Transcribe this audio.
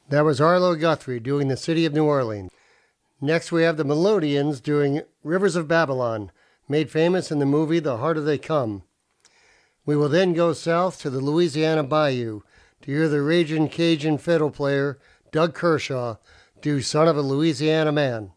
That was Arlo Guthrie doing The City of New Orleans. Next, we have the Melodians doing Rivers of Babylon, made famous in the movie The Harder They Come. We will then go south to the Louisiana Bayou to hear the raging Cajun fiddle player Doug Kershaw do Son of a Louisiana Man.